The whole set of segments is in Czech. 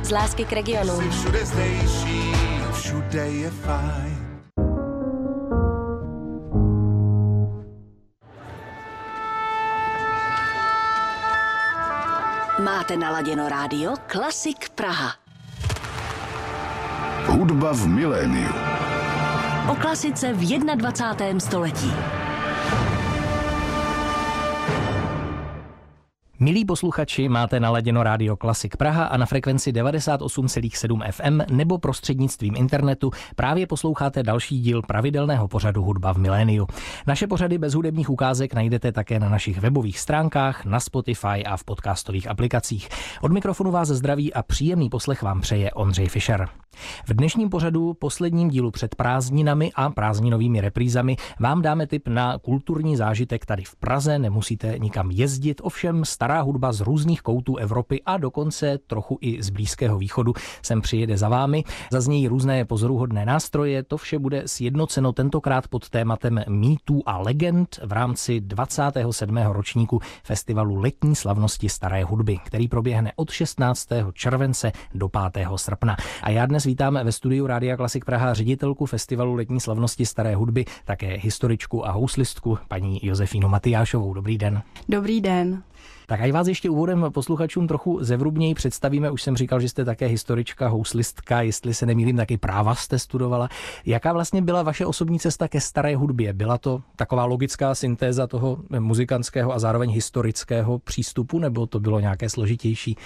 Z lásky k regionu. Jsi všude zdejší, všude je fajn. Máte naladěno rádio Klasik Praha. Hudba v miléniu. O klasice v 21. století. Milí posluchači, máte naladěno rádio Klasik Praha a na frekvenci 98,7 FM nebo prostřednictvím internetu právě posloucháte další díl pravidelného pořadu Hudba v miléniu. Naše pořady bez hudebních ukázek najdete také na našich webových stránkách, na Spotify a v podcastových aplikacích. Od mikrofonu vás zdraví a příjemný poslech vám přeje Ondřej Fischer. V dnešním pořadu, posledním dílu před prázdninami a prázdninovými reprízami, vám dáme tip na kulturní zážitek tady v Praze, nemusíte nikam jezdit, ovšem stará hudba z různých koutů Evropy a dokonce trochu i z Blízkého východu sem přijede za vámi. Zaznějí různé pozoruhodné nástroje, to vše bude sjednoceno tentokrát pod tématem mýtů a legend v rámci 27. ročníku festivalu letní slavnosti staré hudby, který proběhne od 16. července do 5. srpna. A já dnes vítám ve studiu Rádia Klasik Praha ředitelku festivalu letní slavnosti staré hudby, také historičku a houslistku paní Josefínu Matyášovou. Dobrý den. Dobrý den. Tak a vás ještě úvodem posluchačům trochu zevrubněji představíme. Už jsem říkal, že jste také historička, houslistka, jestli se nemýlím, taky práva jste studovala. Jaká vlastně byla vaše osobní cesta ke staré hudbě? Byla to taková logická syntéza toho muzikantského a zároveň historického přístupu, nebo to bylo nějaké složitější?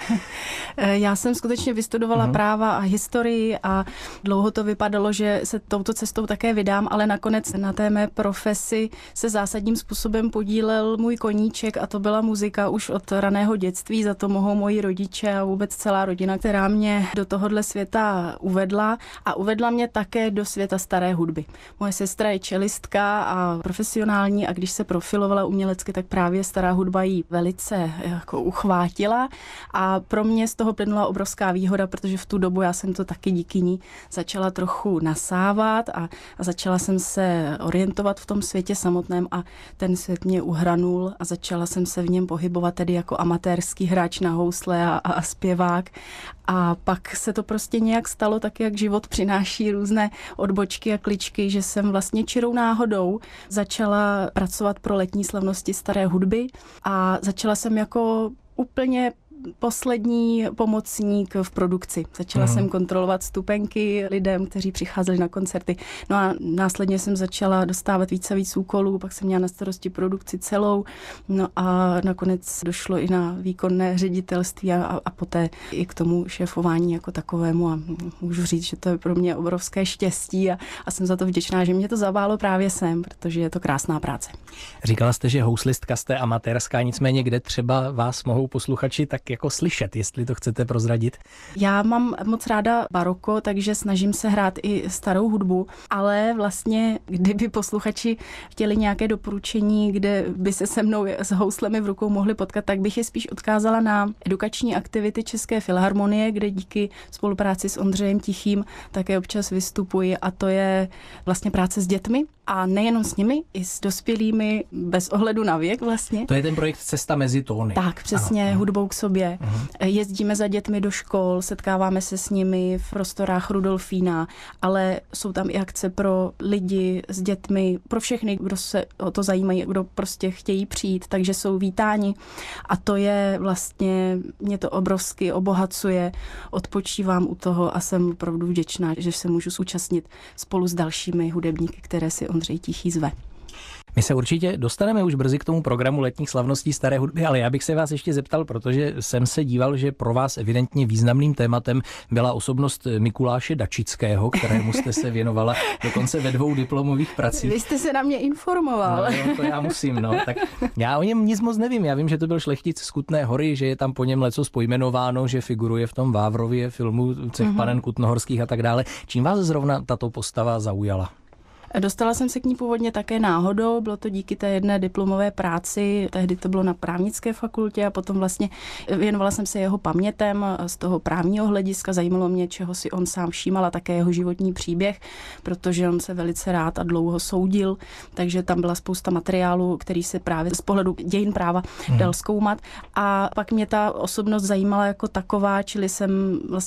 Já jsem skutečně vystudovala práva a historii a dlouho to vypadalo, že se touto cestou také vydám, ale nakonec na té mé profesi se zásadním způsobem podílel můj koníček a to byla muzika už od raného dětství, za to mohou moji rodiče a vůbec celá rodina, která mě do tohohle světa uvedla a uvedla mě také do světa staré hudby. Moje sestra je čelistka a profesionální a když se profilovala umělecky, tak právě stará hudba jí velice jako uchvátila a pro mě z toho plynula obrovská výhoda, protože v tu dobu já jsem to taky díky ní začala trochu nasávat a začala jsem se orientovat v tom světě samotném a ten svět mě uhranul a začala jsem se v něm pohybovat tedy jako amatérský hráč na housle a zpěvák. A pak se to prostě nějak stalo tak, jak život přináší různé odbočky a kličky, že jsem vlastně čirou náhodou začala pracovat pro letní slavnosti staré hudby a začala jsem jako úplně poslední pomocník v produkci. Začala jsem kontrolovat vstupenky lidem, kteří přicházeli na koncerty. No a následně jsem začala dostávat více a víc úkolů, pak jsem měla na starosti produkci celou. No a nakonec došlo i na výkonné ředitelství a poté i k tomu šéfování jako takovému a můžu říct, že to je pro mě obrovské štěstí a jsem za to vděčná, že mě to zaválo právě sem, protože je to krásná práce. Říkala jste, že houslistka jste amatérská, nicméně kde třeba vás mohou posluchači tak jako slyšet, jestli to chcete prozradit? Já mám moc ráda baroko, takže snažím se hrát i starou hudbu, ale vlastně, kdyby posluchači chtěli nějaké doporučení, kde by se se mnou s houslemi v rukou mohli potkat, tak bych je spíš odkázala na edukační aktivity České filharmonie, kde díky spolupráci s Ondřejem Tichým také občas vystupuji a to je vlastně práce s dětmi. A nejenom s nimi, i s dospělými, bez ohledu na věk vlastně. To je ten projekt Cesta mezi tóny. Tak, přesně, ano. Hudbou k sobě. Jezdíme za dětmi do škol, setkáváme se s nimi v prostorách Rudolfína, ale jsou tam i akce pro lidi s dětmi, pro všechny, kdo se o to zajímají, kdo prostě chtějí přijít, takže jsou vítáni. A to je vlastně, mě to obrovsky obohacuje, odpočívám u toho a jsem opravdu vděčná, že se můžu zúčastnit spolu s dalšími hudebníky, které si Ondřej Tichý zve. My se určitě dostaneme už brzy k tomu programu letních slavností staré hudby, ale já bych se vás ještě zeptal, protože jsem se díval, že pro vás evidentně významným tématem byla osobnost Mikuláše Dačického, kterému jste se věnovala dokonce ve 2 diplomových pracích. Vy jste se na mě informoval. No, to já musím, no. Tak já o něm nic moc nevím. Já vím, že to byl šlechtic z Kutné Hory, že je tam po něm lecos pojmenováno, že figuruje v tom Vávrově filmu Cech panen Kutnohorských a tak dále. Čím vás zrovna tato postava zaujala? Dostala jsem se k ní původně také náhodou, bylo to díky té jedné diplomové práci, tehdy to bylo na právnické fakultě a potom vlastně věnovala jsem se jeho pamětem z toho právního hlediska, zajímalo mě, čeho si on sám všímal a také jeho životní příběh, protože on se velice rád a dlouho soudil, takže tam byla spousta materiálu, který se právě z pohledu dějin práva dal zkoumat a pak mě ta osobnost zajímala jako taková, čili jsem vlastně